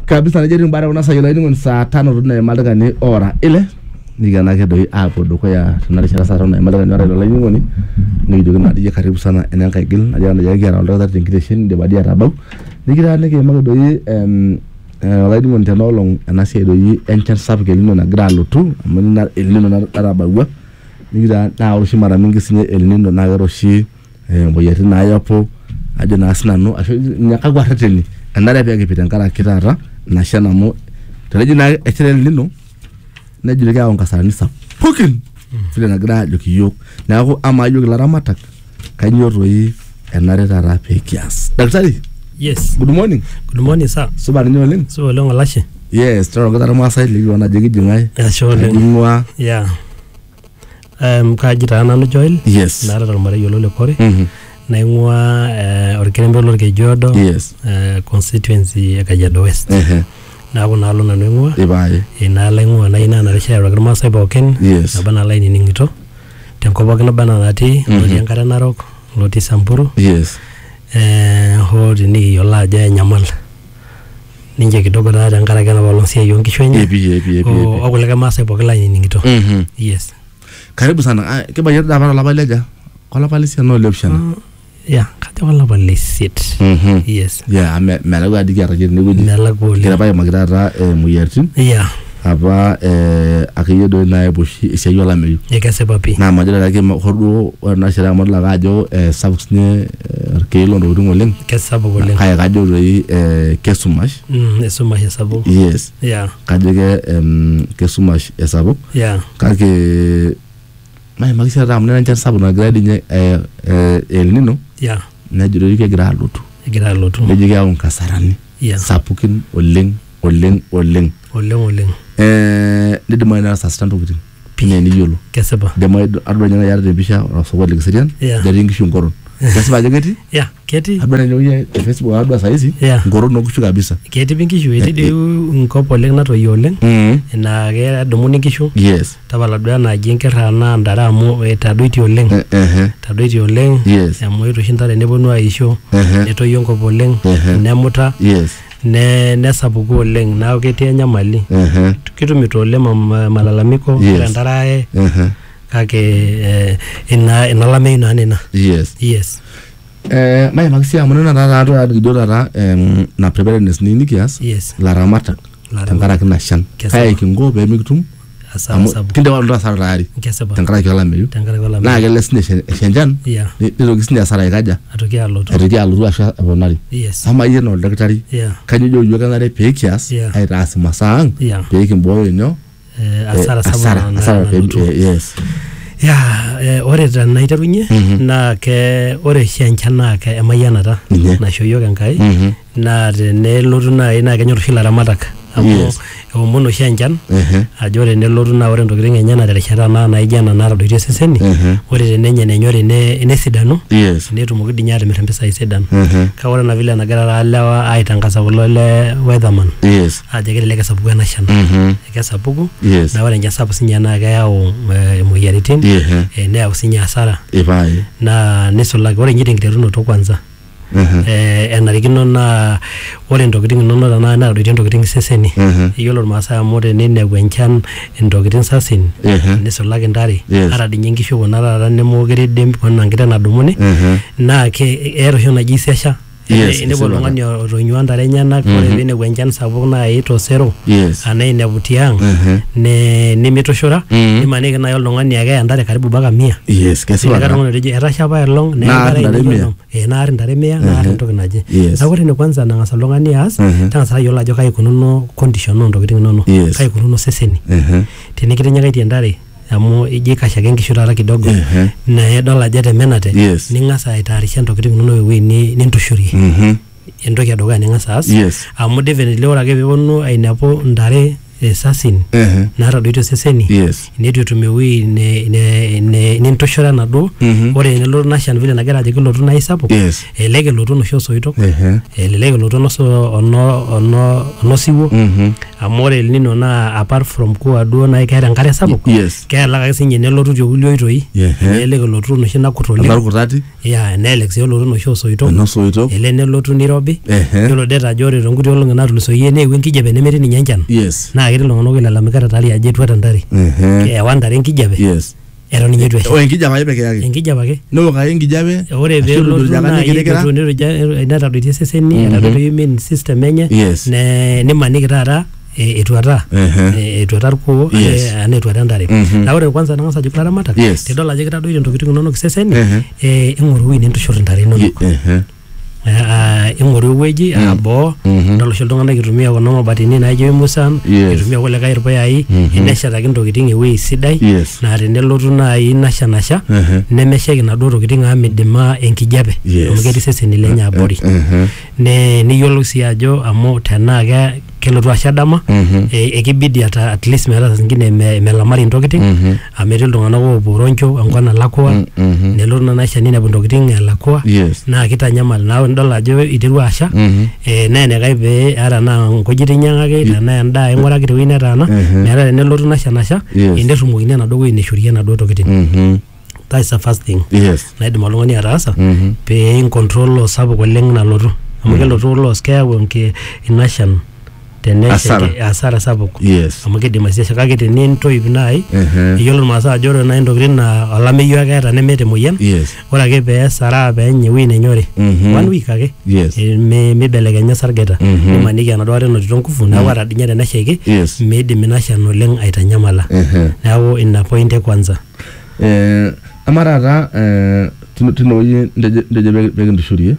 kabisa najeri mbara kuna sayo laini ngon saa 5 tuna malaka ni ora ile nigana ke doi hapo dukoya tunalisha saa 5 malaka ni ora ile laini ngoni nikijoki na dije karibu sana eneo kaigil najana najagi ara ndo tati nkiteshen de badia rabau nigira neke maka doi laini ngon tenolong anasi doi enchan sapu kelino na gra lotu amana elino na arabawa nigira na oroshi mara mingi sinye elino na garoshi boyeti na yapo ajo na sinano asho nyakagwa reteni andare pia kipita nkara kitara na shana mo teleji na etere lino na jile ka onkasani sa pukin file na gra joki yok na ko ama yok la ramatak kanyo yi enare tara pekias daktari. Yes, good morning sir. Suba nyo ling So long alashe. yes toro ngata ma sai ligi wana jigi jingai Shole ngwa yeah ka jita na no joil yes na ra mara yolo le kore na ingwa orkembe lor ke jodo yes constituency ya Kajiado West na kuna alo na ngwa ibaye ina la ngwa na ina na resha ra ma sai boken yes na bana line ni ngito tenko bokena bana nati loti yankara narok loti Samburu yes ho ni yola ja nyamal ninje kidogo da yankara kana balonsia yonki shwenye ebi okuleka ma sai bokela ni ngito yes karibu sana ke bayar da bara la baleja kola palisia no lepshana ya kati wala balisit yes ya melaga digara jir ni gudi melago kira bay magdara muyertin ya aba akiyo do na bushi iseyola meyu yekase papi na majira lagi hordo na shira mod la gajo sabuxne kelo ndo ngoleng kesabo goleng kaya gajo roi kesumash esumash esabo yes ya kajege kesumash esabo ya kake mai magisa ram na njan sabu na grade nye el nino ya na jiro yake gra lotu ne jiga on kasarani ya sapukin oleng ne de mayna sa stand ogutin pine ni yolo kesaba de may ardo nyanga yarde bisha so wal gisirian de ringi shu ngoron kesaba jagati ya keti abana nyoye Facebook ardo saisi ngoron no kushu kabisa keti bingi shu eti de nkopo leng na to yoleng na ge domuni kishu yes tabala dwa na jinkera na ndara mu etaduiti oleng taduiti oleng ya moyo to shindare ne bonu aisho neto yonko boleng nemuta yes ne sabugo oleng na okete nyamali kitumito ole malalamiko ndarae kake ina lame ina nena yes mai magisia munena na dora na preparedness ni nikias yes la ramata tangara kina shan kai kingo be mikitum sabu kinde wala sarari tangara kala meyu na gele shenjan ni gisnya sarai kaja atoki alo asha abonari yes ama yeno daktari kanyo yo kana re pekias ai ras masang pekin boyo nyo asara yes ya ore na iterunye na ke ore shenjan na ke emayanata na shoyo kankai na ne lotu na ina kenyor shila ramataka amo omono shenjan ajore ne lotu na ore ndokiring enyana terishata na ijana na radoitie seseni ore tenenye nenyore ne sidano ne tumoki dinya atimir mpesa isidano ka ore na vile nagara alewa aitangaza kulo le weatherman aje keleleke sapuku ena shana kesapuku na ore nyasapu sinya na kayau moyiaritin ne au sinya asara na nisulaki ore nyiti nkiterunoto kwanza enarikino na ore ntokiting inono na radoitie ntokiting seseni iyiolo masaa amore nene wenchan ntokiting sasin nisulaki ndari ara dinye nkishu kuna rara nemokire dem kuna ngite nadumuni na ke ero hyo naji sesha ine bolongani otonywa ndare nyana kore bene wenchan sabuk na ito sero ana ine butiang ne mitoshora imanike na yolongani ake ndare karibu baka 100 keswa kana ngono reje erashaba long ne ndare na ndare 100 na ntoki naje na ore ne kwanza na ngasalongani as tanga yola jo kai kununo condition no ntokiting nono kai kununo seseni tenikitenya kai ndare amu ijikashake nkishurara kidogo na dola jete menate ningasa aitarisha ntokiting nono we ni ntushuri endoki adoga ningasa as amu definitely ora ke bibonu ainapo ndare sasin na radoito seseni netu tumewi ne ntoshora nado ore ne lo nation vile nagera aje kilotu na isapo elege lotu no shoso ito elege lotu no so ono siwo amu ore El Nino naa apart from kuwa duo naa keeta enkare sapuk keelek ake sinye nelotu tekulie oitoi nelelek elotu noshi nakut oleng nelelek sii elotu noshi osoitok ele nelotu nirobi yiolo det ajo ore toonkuti olong'i naatulusoyie neewuo enkijape nemetii ninye enchan naa ketii iltung'anak oilalamikata tayari ajo etuata ntare ewa ntare enkijape eton ninye eitu esha enkijape ake peke yake enkijape ake newok ake enkijape ore peelotu netadoitie iseseni etadoitie immune system enye nimaniki taata etuata irkuo ana etuata ntare na ore kwanza nang'asa ajo laramatak tidol ajo kitadoitie ntokitin inonok iseseni ing'oru ewueji nintushurr intare inonok ing'oru ewueji boo idol oshi iltung'anak itumia kuna mabatini naijo imusan itumia kulikae irpuyai neshetaki ntokitin ewueji sidai naa tenelotu naaji nasha nemeshaiki naduo tokitin amu midima enkijape amu ketii iseseni lenye abori niyiolou sii ajo amu tenaa kelotu asha dama ekibidi at least metaa zingine melamari ntokitin amu etii iltung'anak oopuo roncho enkop nalakua nelotu nasha ninepu ntokitin elakua naa kitanyamal naa idol ajo iterua asha naa enikae pee ata naa nkujit inyang'aki tenaa endaa ing'uraki tewueji netaana metaa tenelotu nasha nerrumokini enaduo wueji neshurie enaduo tokitin that's the first thing naidim oltung'ani ataasa pee incontrol loss sapuk oleng nalotu amu kelotu loss keyau inashan asara sapuk amu kidim aisesha kake tenintoip nai iyiolo irmaasai ajo ore nai ntokitin naa olameyu ake eeta nemeeta emoyian ore ake peesara peenya ewueji nenyori 1 week ake mibelekenya sargeta nimaniki enaduo are enotito nguvu neeku ata dinye teneshaiki miidim ina shan oleng aitanyamala neeku ina point kwanza ama taata tinewueji ntejo pekintushurie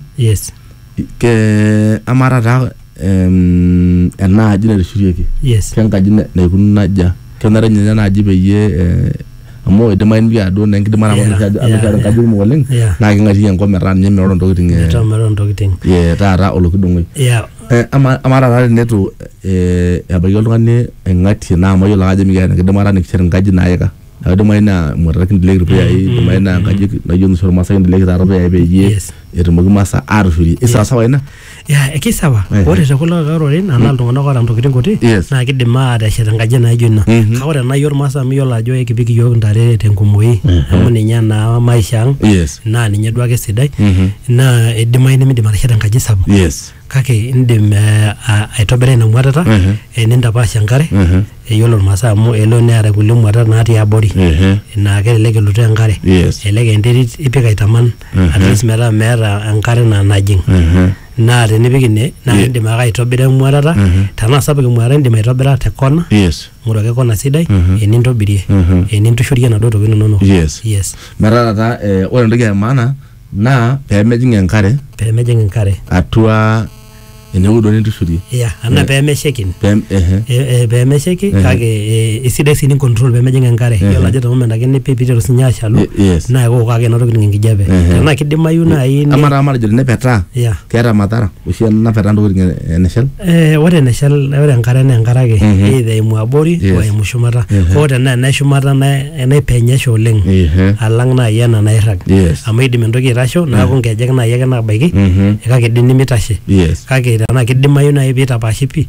ama taata enaaji naitushurieki kenkaji naikununo naja kenare ninye enaaji peyie amu idimayu nikia duo naa enkidimata amu enkaji kumok oleng naa king'atie enkop metaa ninye meoro ntokitin taata olokidong'oi ama taata tenetu ebaiki oltung'ani aing'atie naa amu yiolo ajo mikiata enkidimata nikishet enkaji naika idimayu naa muatata kinteleki irpuyai idimayu naa enkaji naijo noshi ormaasai kinteleki taata irpuyai peyie etumoki masaa atushurie isawasawa ina kisawa ore tekulo karorin anaa iltung'anak oota ntokitin kuti naa kidim aateshet enkaji naijo ina kake ore naa yiok irmaasai amu yiolo ajo ekipik iyiok ntare tenkumoi amu ninye naa maisha ang naa ninye duo ake sidai naa idimayu nimidim ateshet enkaji sapuk kake indim aitobira ina muatata nintapaash enkare yiolo irmaasai amu elo neeta kulie muatat natii abori naa kelelek elotu enkare elelek enterit ipik aitaman at least metaa meeta enkare najing naa tenipik ine naa indim ake aitobira emuatata tenaa sapuk emuatata indim aitobira te kona ng'oru ake kona sidai enintobirie enintushurie enaduo tokitin inonok metaa taata ore entoki emaana naa peemejing enkare atua enewueji duo nintushurie ana peemeshaiki kake esidai sii nincontrol peemejing enkare yiolo ajo temoment ake nipiteru sinye ashalu naa kewok ake ena tokitin enkijape tenaa kidimayu naaji ama taa matejo tenepetaa keeta madhara oshi enapetaa ntokitin eneshal ore eneshal ore enkare naa enkare ake either eimu abori eimu shumata hoo tenaa eneshumata naipenyesha oleng alang naaji ena nairrag amu idim entoki aitasho neeku nkejek naaji ake naabaiki kake idim nimitashe kake tenaa kidimayu naaji piitapaashi pii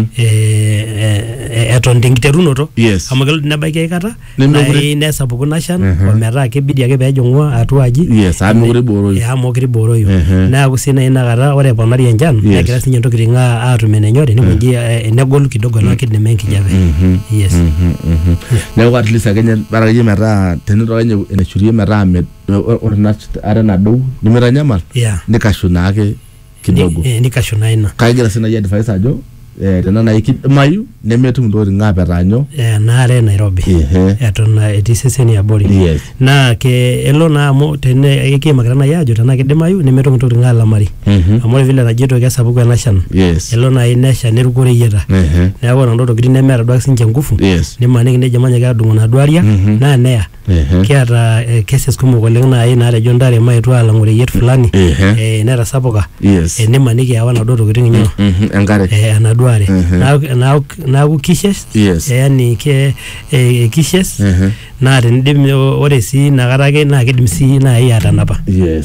eton tenkiterunoto amu kelo nebaiki aikata naaji nesapuku ina shan ometaa kibidi ake peejing'u atua aji amu mokure ibooroyu neeku sii naaji inakata ore eponari enchan negira sinye ntokitin aatum enenyori nikonji enegolu kidogo naa kidim enkijape neeku at least akeyie bara akeyie metaa tenito akenye eneshurie metaa ore ina are nadou nimitanyamal nikashu naake kidogo nikashu naa ina kagira sii naaji advice ajo tena naaji kidimayu nemetum ntokitin aapetaanyo naare Nairobi eton etii seseni abori naa elo naa amu kiimakita naaji ajo tenaa kidimayu nemetum ntokitin aalamari amu ore vile najito kesapuku ena shan elo naaji nesha neruko oreyieta neeku ore naduo tokitin nemeeta duake sinche nguvu nimaniki nejo manyaki aadung'u naduo ariak naa neya kiata cases kumok oleng naaji naatejo ntare maetu aalang'u oreyiet fulani netasapuka nimaniki ewa naduo tokitin inyo enkare enaduo are naaku kishes yani kishes naa tenidim ore sii inakata ake naa kidim sii naaji atanapa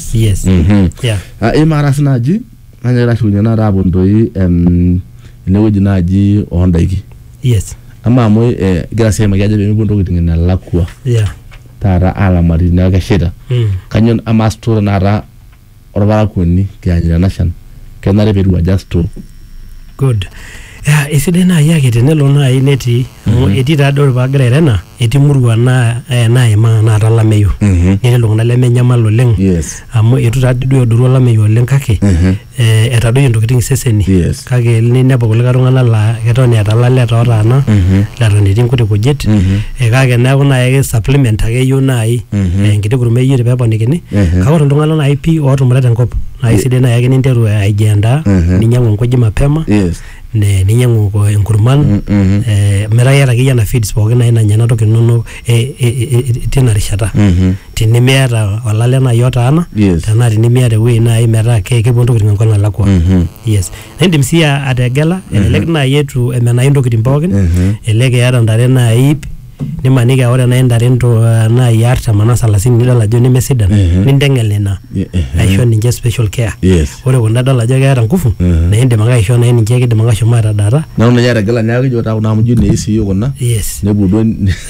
imara sii naaji nanyakita ashukunye naata apuo ntoi enewueji naaji oondaiki Yes. Ama amu gira sema kaje bemepuo ntokitin nalakwa. Yeah. Taara alamari na keshita. Kanyon ama store nara orbarakuni kianyira nashan. Kenare peru adjust. Good. Yeah, isidai nai ake tenelo nai netii amu etii taadoi paagira airena etii murua naima naata olameyu netii iltung'anak lemenyamal oleng amu etu taadoi edoru olameyu oleng kake etadoyie ntokitin iseseni kake ninepu kulikae tung'anak laa keton eeta ilaleta ootaana leton etii nkuti kujit kake neeku nai supplement ake eyieu nai enkiti kurma eyieu peeponikini kake ore iltung'anak nai pii ootumore tenkop naa isidai nai ake ninteru aijiandaa ninyang'u nkujit mapema ninyang'u enkurman metaa iyata akeyie ena feeds pookin nai nanya ena toki inonok tina rishata tenimiata olale nai otaana tenaa tenimiata ewueji nai metaa kepuo ntokitin enkop nalakwa yes naindim sii ategela elelek nai etu emenai ntokitin pookin elelek iyata ntare nai nimaniki ore nai ntare nai 40 ana 30 nidol ajo nemesidan ninteng'el nena aisho ninche special care ore kunda dol ajo keeta nguvu na indim ake aisho nai ninche kidim ake ashomo atadaata na unanya ategela neeku ijo taa kuna amu ijo neisi yiok kuna nebudo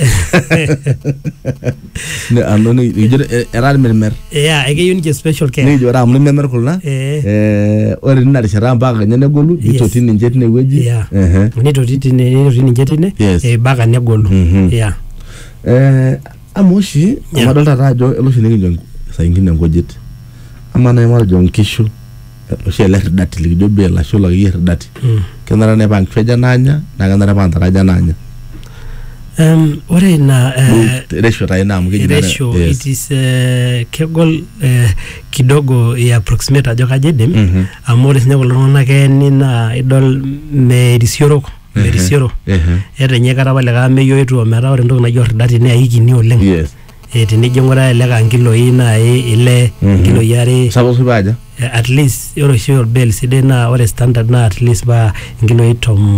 ne anoni ijo era mermer ekeyieu ninche special care nijo raa amu mermer kuna ore nina rishata mpaka kenya negolu nitoti ninche tine wueji nitoti ninche tine mpaka negolu amoshi amadolta taa ajo eloshi nikinjo saingine nkujit ama na imajo nkishu oshi ele ridati likijo bela ashu lakiyie ridati kenara nepa nkifeja nanya na kenara pa ntaraja nanya ore na ratio taa ina amu kijina ratio it is kegol kidogo ya approximate ajo kajidim amu ore sinye kulo tung'anak na idol merisioro eta nye kata pale kameyo etu ometa ore ntoki naji ordati ne aikini oleng tenijo ng'ura eleka nkiloi nai ile nkiloi are sababu baja at least ore shi orbel sidai na ore standard na at least ba nkiloi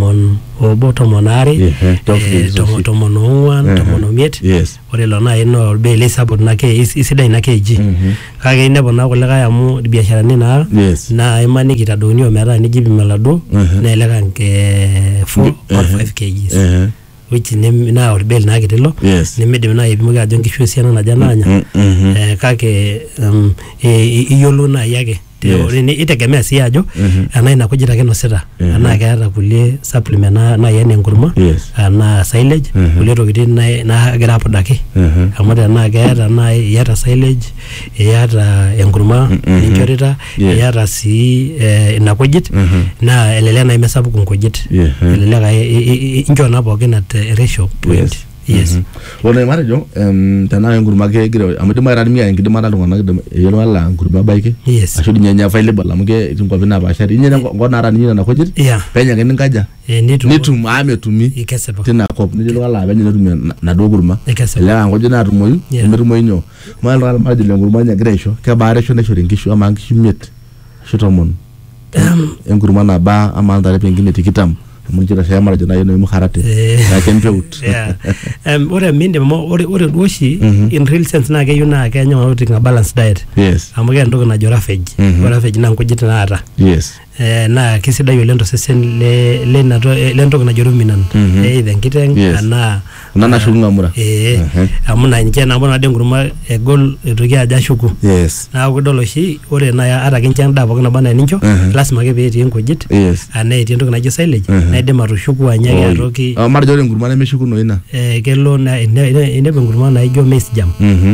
12 ore lo na ino orbel support na ke isidai na keji kake inepo na kulikae amu biasharani na imaniki tadoni ometa nijibi melado na eleka nke 4 or 5 kgs which na orbel na kitilo nimidim na ipimoki ajo nkishu esiana naja nanya kake iyolo na yake itegemea si ajo ana ina kujita kenosita ana keeta kulie supplement na yene nkurma ana silage kulie tokitin na gira apodaki amu tena keeta na yata silage yata enkurma ninchorita yata si ina kujit na elelea na imesapuku nkujit elelea injo na pookin at ratio point Wala marajo tana nguruma ke gire amete mara mi ya ngide mara lungana yelo wala nguruma baike asho dinya available amuke tinko bina ba shari nyina ngona ra nyina na kojit penya ke ningaja nitu ame tumi tina kop ni yelo wala benya tumi na do guruma la ngoje na rumoyu merumoyu nyo mal wala marajo nguruma nya gresho ke bare sho ne shori ngishu ama ngishu met shotomon nguruma na ba ama ndare pengine tikitam munjira saya mara jana yeno muharate na kenpeut ore minde ore woshi in real sense na keyu na kenya utinga balance diet amuge ndogo na jorafage na nkujita na ata na kisidai olendo sesen le ndogo na joruminan either nkiteng ana nana shunga mura amuna nje na mbona denguruma egol etoki aja shuku na kudoloshi ore na ata kinchen da pokina bana nincho lazima ke beeti nkujit ana eti ndogo na jo silage na idem atushuku anyake atoki marjo nguruma na meshuku no ina kelo na ine nguruma na ijo maize jam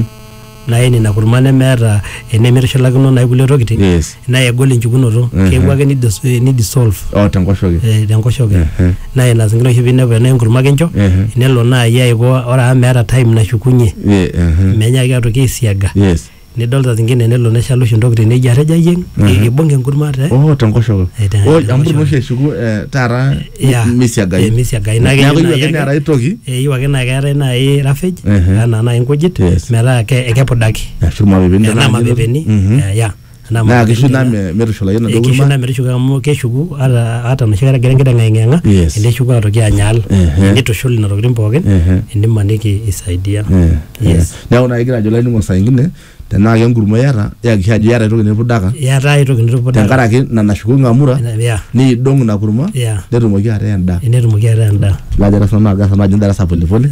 na ene na kurmane mera ene merishulakino na ikule tokitin na egol nchukunoto kebwake ni dissolve tenkoshoke na ina zingiro hivi never na nkurma kencho inelo na yaiko ora mera time na shukunye menya ga toki siaga nidolta zingine nelo na shalo shindokitin ne jareja yeng ibonge nkurma te tenkoshoke amburu no shuku tara misiaga ina ga ra itoki yiwake na gara na rafage na nkujit mera ekepodaki shuma bebeni na mabebeni na kishu na merishula yena dogo kishu na merishula amu keshuku ata na shikara gerengeda ngayenga inde shuku atoki anyal inde toshuli na tokitin pookin inde maniki isaidia na una igira jola ni ngosa ingine tenaa kenkurma yata yakisha ajo yata aitoki nipudaka yata aitoki nipudaka tenkaraki nanashuku ngamura niidong ina kurma netumoki ataa endaa lajara sana gasa naji darasa pole pole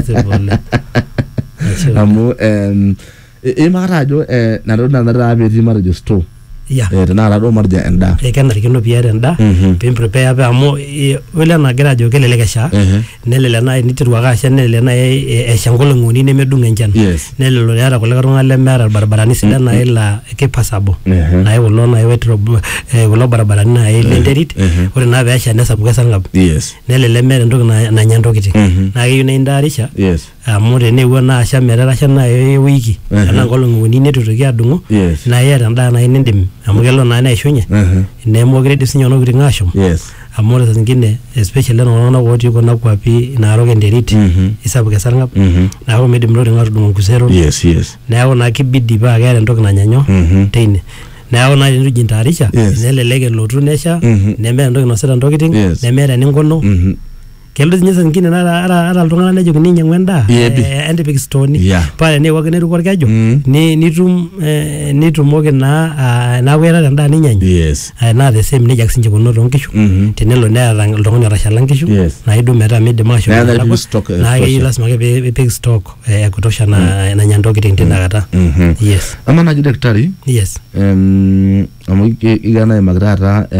amu imakata ajo nana betii matejo store tenakata duo matejo endaa kenarikino piata endaa pimprepare pe amu wele nagira ajo kelelek esha nelelek nai niteru ake asha nelelek nai esha nkolong'i uni nemedung enchan nelelek eeta kulikae tung'anak lemeeta irbaribarani sidan nai laa kepassable nai kulo nai kulo barabarani nai lenterit ore naa peesha nesapuku esarng'ab nelelek meeta entoki nanya ntokiting naa keyieu naa intaarisha amu teneewuo naa asha metarasha nai ewiki enaa nkolong'i uni netu itoki adung'o naa iyata endaa nai nindim amu kelo naa neishunye nemokure idim sinye ntokiting ashom amu ore saa zingine especially iltung'anak otii kuna kwapi naarok enterit isapuk esarng'ab neeku miidim ntokiting atudung'o nkusero neeku naa kibidi paa keeta entoki nanya teine neeku naa tenitu intaarisha nelelek elotu nesha nemeeta entoki inosita ntokiting nemeeta eninkono kelotu sinye saa zingine ata iltung'anak nejokini inyang'u endaa entipik stooni paa teneewuo ake neruko orkeju nitumoki naa naaku iyatata endaa ninyanya naa the same nejia ake sinche ikununo toonkishu tenelo neeta oltung'ani otashala nkishu naa iduo metaa miidim ashom naa keyieu lasima ake piipik stock ekutosha nanya ntokiting tinakata ama naji daktari amu igira naimaki taata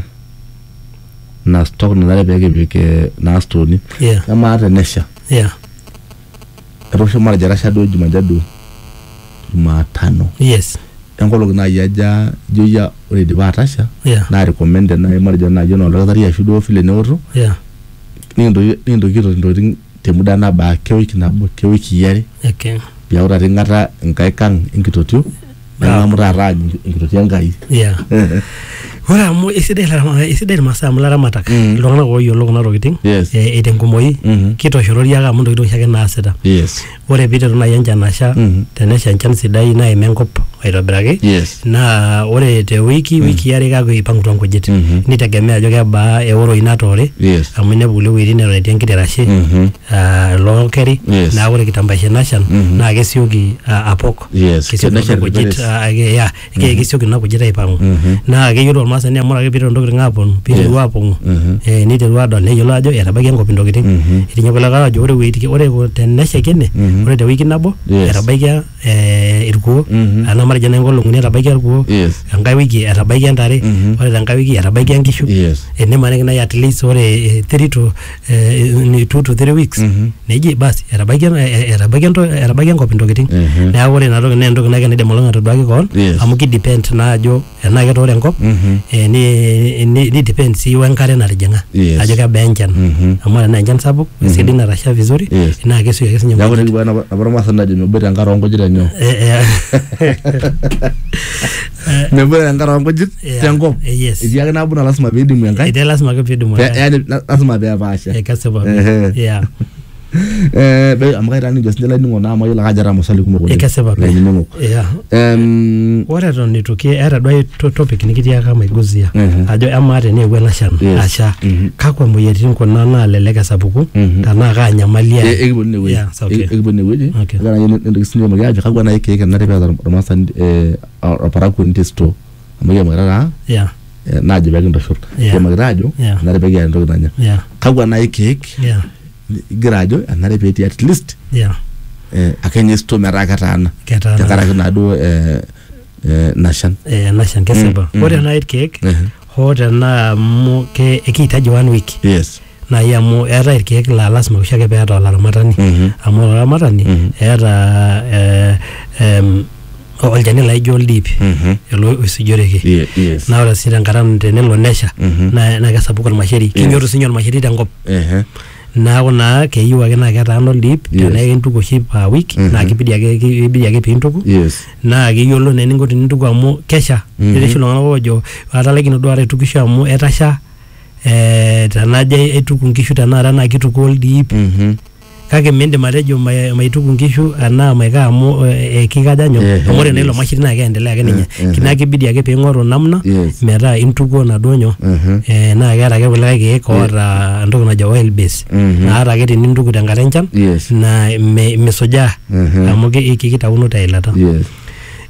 na stock nanare pekipik na stoni ama tenesha erosho mara jarasha do Jumatano enkolong nai aja joya ore dipa atasha na recommend na marjo na jono oldaktari ashu do vile neoto nintoki ntokiting temuda naba kewiki yare biaura tingata nkai kang enkitotio namuta raji enkitotio enkai ore amu esidai irmasaa amu laramatak iltung'anak ooyiolo kuna tokiting tenkumoi kitoshorori ake amu ntokiting oshiake naasita ore piiteru nai enchan asha tenesha enchan sidai naim enkop aitobiraki naa ore wiki are kaku ipang'utua nkujit nitegemea ajo kebaa eoroi natoore amu inepu kulie wuejitin neton etii enkiti rashe lookeri naa ore kitambaishe nashan naa kesioki apok kesioki nena kujit aipang'u naa keyiolo ormaasani amu ore ake piiteru ntokiting apong'u niteru adol neyiolo ajo etabaikia enkop ntokiting etinye kulikae ajo ore teneshaiki ene ore tewiki nabo etabaikia irkuo ana matejo enkolong uni etabaikia irkuo enkae wiki etabaikia ntare ore tenkae wiki etabaikia nkishu enemaniki nai at least ore 2 to 3 weeks neji basi etabaikia enkop ntokiting neeku ore ina toki naa entoki nake naidim oltung'ani atoduaki koon amu kidepend naa ajo enaa ketooro enkop ni depend sii wenkare natijing'a ajo kebaa enchan amu ore naa enchan sapuk esidai natasha vizuri naa kesioki ake sinye meboita enkare onkujit enyo meboita enkare onkujit tenkop etii ake nabo na lasima piidimu enkae yaani lasima peepaasha kesipa amu kaita ninjo sinye lainingo naa amu ayiolo ake ajo eeta maswali kumok oleng kesipa ore eton itu eeta duo topic nikitiaka maiguzia ajo amaa teneewuo ena shan asha kakwa moyiaritin kuna naalelek esapuku tenaa kaa nyamali ekiponu inewueji entoki sinye maki ajo kakwa nai keek enare peeta ormaasani orparakuoni te store amu kiamakita taa naajo pekintoshor kiamakita ajo enare pekiata entoki nanya kakwa nai keek igira ajo enare peetii at least akenye store metaa ketaana tenkaraki naaduo nashan kesipa ore nai irkeek hoo tenaa amu ekihitaji 1 week nai amu eeta irkeek laa lasima oshiake peeta olaramatani amu olaramatani eeta olchani laijo oldip elo oisujoreki naa ore sii tenkata tenelo nesha naa kesapuku ormasheri kinyoru sinye ormasheri tenkop naaku naa keyieu ake naa ketaana oldip tenaa kintuku oshi per week naa kibidi ake piintuku naa keyiolo naa eninko tenintuku amu kesha etii iltung'anak oojo atalaikino duo aitukisho amu etasha tenajo aituku nkishu tenakata naa kituku oldip kake miindim atejo maituku nkishu anaa maikaa amu kikaja nyoo amu ore naa ilo mashini naa keendelea ake ninye naa kibidi ake piing'oru namna metaa intukuo naduo nyoo naa keeta ake kulikae keek oota entoki najo oil base naata ake tenintuku tenkata enchan naa misujaa amu kikitauno teilata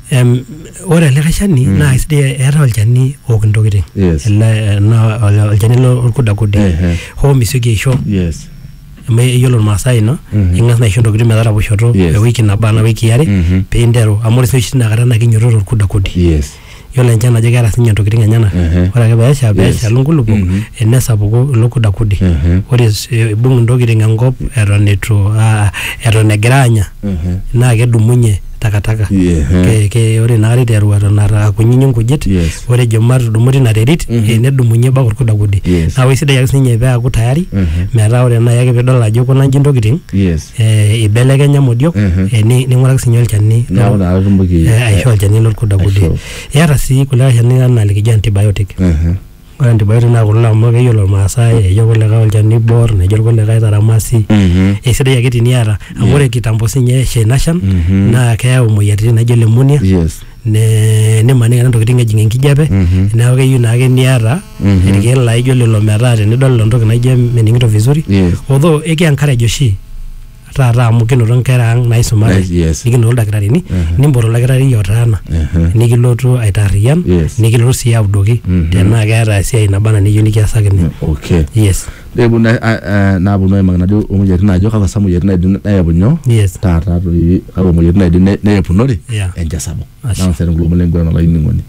ore ele shani naa sidai eeta olchani ook intokitin ele naa olchani lorkudakudi hoo misioki aisho eyiolo irmaasai no ing'as naa aisho ntokitin metaraposhoto ewiki nabo ana wiki are piinteru amu ore oshi inakata naa kinyototo orkudakudi yiolo enchan ajo keeta sinye ntokitin enyenak ore ake peesha nkulupuok enesapuku ilo kudakudi ore ibung ntokitin enkop eton egira anya naa kedumunye takataka ore naari teru atonata kunyinya nkujit ore jomat dumu tina terit nedumunye bak orkudakudi naa wesidai ake sinye peaku tayari metaa ore nai ake pidol ajo kuna nji ntokitin ibelekenya modiok ning'uraki sinye olchani aisho olchani lorkudakudi eeta sii kulie shani enaa likijo antibiotic ore antibiotic naa kulo amu keyiolo irmaasai ejo kulikae olchani bor nejo kulikae taramasi esidai ake teniata amu ore kitambo sinye shenashan naa keyau moyiaritin naijo pneumonia nimaniki ntokitin ejing enkijape neeku keyieu naake niata irkeek laijo lelo metaa tenidol entoki naijo mening'ito vizuri although encourage oshi taata amu kinoto nkera ang naisumare nikinoto ildakitarini nimboto oldakitari otaana nikilotu aitarian nikilotu sii audoki tenaa keeta esiai nabana niyieu nikiasakini debu naaponu aimaki najo omoyiaritin naajo kakwa sa moyiaritin naidim neyapunyo taata kakwa moyiaritin naidim neyapunore enchan sapuk naa sere nkulo lenguran olaining'oni